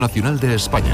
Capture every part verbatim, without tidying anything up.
Nacional de España.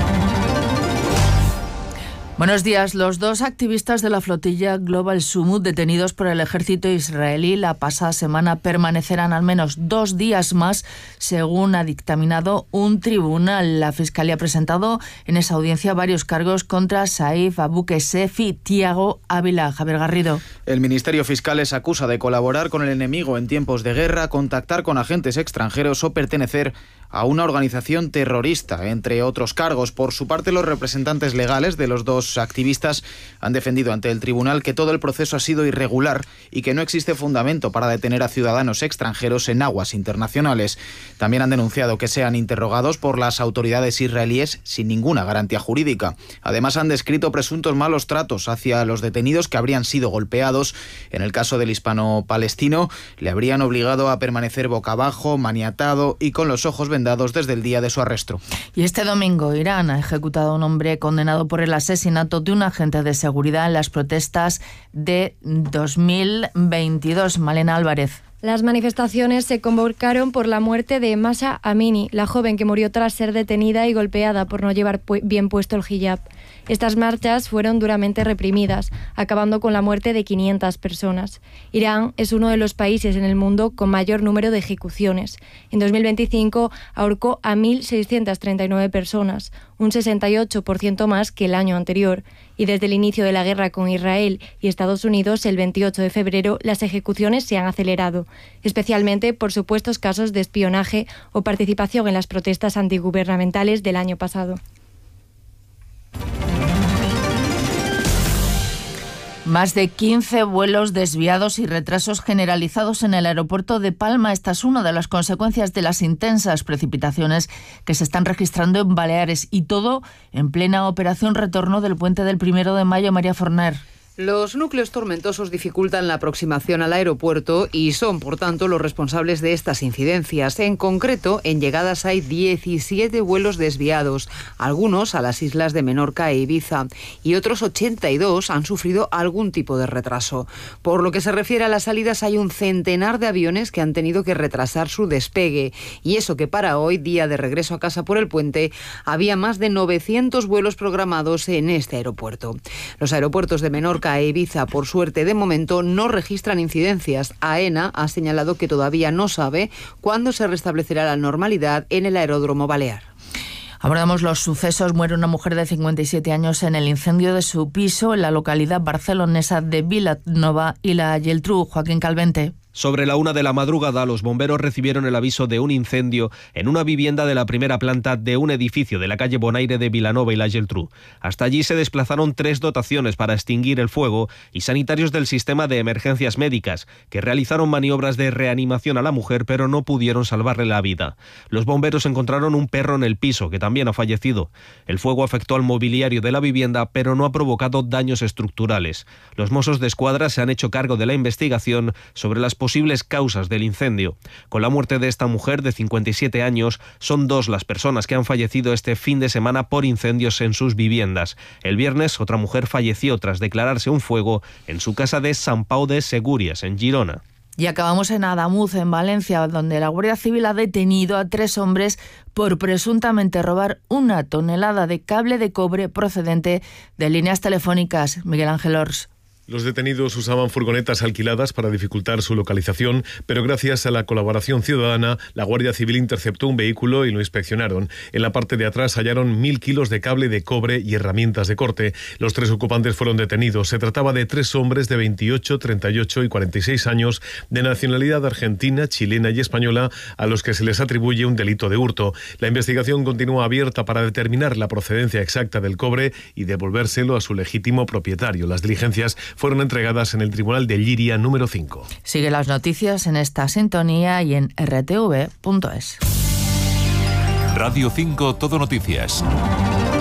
Buenos días. Los dos activistas de la flotilla Global Sumud detenidos por el ejército israelí la pasada semana permanecerán al menos dos días más, según ha dictaminado un tribunal. La Fiscalía ha presentado en esa audiencia varios cargos contra Saif Abu Kesef y Tiago Ávila. Javier Garrido. El Ministerio Fiscal les acusa de colaborar con el enemigo en tiempos de guerra, contactar con agentes extranjeros o pertenecer a una organización terrorista, entre otros cargos. Por su parte, los representantes legales de los dos activistas han defendido ante el tribunal que todo el proceso ha sido irregular y que no existe fundamento para detener a ciudadanos extranjeros en aguas internacionales. También han denunciado que sean interrogados por las autoridades israelíes sin ninguna garantía jurídica. Además, han descrito presuntos malos tratos hacia los detenidos que habrían sido golpeados. En el caso del hispano-palestino, le habrían obligado a permanecer boca abajo, maniatado y con los ojos vendados desde el día de su arresto. Y este domingo, Irán ha ejecutado a un hombre condenado por el asesinato de un agente de seguridad en las protestas de dos mil veintidós. Malena Álvarez. Las manifestaciones se convocaron por la muerte de Mahsa Amini, la joven que murió tras ser detenida y golpeada por no llevar pu- bien puesto el hijab. Estas marchas fueron duramente reprimidas, acabando con la muerte de quinientas personas. Irán es uno de los países en el mundo con mayor número de ejecuciones. En dos mil veinticinco ahorcó a mil seiscientas treinta y nueve personas, un sesenta y ocho por ciento más que el año anterior. Y desde el inicio de la guerra con Israel y Estados Unidos, el veintiocho de febrero, las ejecuciones se han acelerado, especialmente por supuestos casos de espionaje o participación en las protestas antigubernamentales del año pasado. Más de quince vuelos desviados y retrasos generalizados en el aeropuerto de Palma. Esta es una de las consecuencias de las intensas precipitaciones que se están registrando en Baleares, y todo en plena operación retorno del puente del primero de mayo. María Forner. Los núcleos tormentosos dificultan la aproximación al aeropuerto y son, por tanto, los responsables de estas incidencias. En concreto, en llegadas hay diecisiete vuelos desviados, algunos a las islas de Menorca e Ibiza, y otros ochenta y dos han sufrido algún tipo de retraso. Por lo que se refiere a las salidas, hay un centenar de aviones que han tenido que retrasar su despegue, y eso que para hoy, día de regreso a casa por el puente, había más de novecientos vuelos programados en este aeropuerto. Los aeropuertos de Menorca e Ibiza, por suerte, de momento no registran incidencias. AENA ha señalado que todavía no sabe cuándo se restablecerá la normalidad en el aeródromo balear. Abordamos los sucesos. Muere una mujer de cincuenta y siete años en el incendio de su piso en la localidad barcelonesa de Vilanova y la Geltrú. Joaquín Calvente. Sobre la una de la madrugada, los bomberos recibieron el aviso de un incendio en una vivienda de la primera planta de un edificio de la calle Bonaire de Vilanova y la Geltrú. Hasta allí se desplazaron tres dotaciones para extinguir el fuego y sanitarios del sistema de emergencias médicas, que realizaron maniobras de reanimación a la mujer, pero no pudieron salvarle la vida. Los bomberos encontraron un perro en el piso, que también ha fallecido. El fuego afectó al mobiliario de la vivienda, pero no ha provocado daños estructurales. Los Mossos de Escuadra se han hecho cargo de la investigación sobre las posibles causas del incendio. Con la muerte de esta mujer de cincuenta y siete años, son dos las personas que han fallecido este fin de semana por incendios en sus viviendas. El viernes, otra mujer falleció tras declararse un fuego en su casa de Sant Pau de Segúries, en Girona. Y acabamos en Adamuz, en Valencia, donde la Guardia Civil ha detenido a tres hombres por presuntamente robar una tonelada de cable de cobre procedente de líneas telefónicas. Miguel Ángel Ors. Los detenidos usaban furgonetas alquiladas para dificultar su localización, pero gracias a la colaboración ciudadana, la Guardia Civil interceptó un vehículo y lo inspeccionaron. En la parte de atrás hallaron mil kilos de cable de cobre y herramientas de corte. Los tres ocupantes fueron detenidos. Se trataba de tres hombres de veintiocho, treinta y ocho y cuarenta y seis años, de nacionalidad argentina, chilena y española, a los que se les atribuye un delito de hurto. La investigación continúa abierta para determinar la procedencia exacta del cobre y devolvérselo a su legítimo propietario. Las diligencias fueron entregadas en el Tribunal de Lliria número cinco. Sigue las noticias en esta sintonía y en r t v punto es. Radio cinco Todo Noticias.